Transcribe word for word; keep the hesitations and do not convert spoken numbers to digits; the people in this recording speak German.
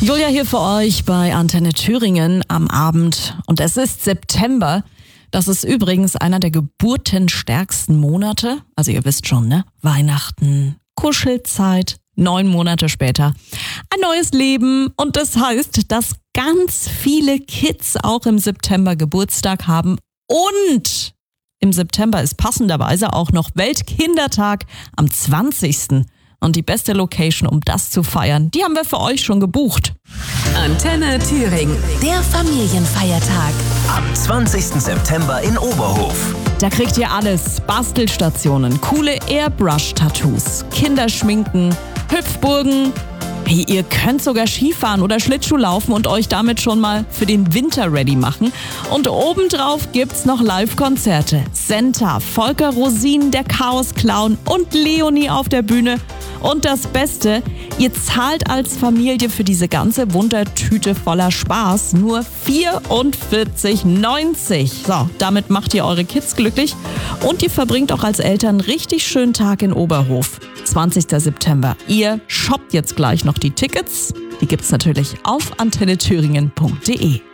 Julia hier für euch bei Antenne Thüringen am Abend. Und es ist September. Das ist übrigens einer der geburtenstärksten Monate. Also ihr wisst schon, ne? Weihnachten, Kuschelzeit, neun Monate später. Ein neues Leben. Und das heißt, dass ganz viele Kids auch im September Geburtstag haben. Und im September ist passenderweise auch noch Weltkindertag am zwanzigsten Und die beste Location, um das zu feiern, die haben wir für euch schon gebucht. Antenne Thüringen, der Familienfeiertag. Am zwanzigsten September in Oberhof. Da kriegt ihr alles. Bastelstationen, coole Airbrush-Tattoos, Kinderschminken, Hüpfburgen. Hey, ihr könnt sogar Skifahren oder Schlittschuh laufen und euch damit schon mal für den Winter ready machen. Und obendrauf gibt's noch Live-Konzerte. Senta, Volker Rosin, der Chaos-Clown und Leonie auf der Bühne. Und das Beste, ihr zahlt als Familie für diese ganze Wundertüte voller Spaß nur vierundvierzig neunzig. So, damit macht ihr eure Kids glücklich und ihr verbringt auch als Eltern einen richtig schönen Tag in Oberhof. zwanzigsten September. Ihr shoppt jetzt gleich noch die Tickets. Die gibt's natürlich auf antenne thüringen punkt de.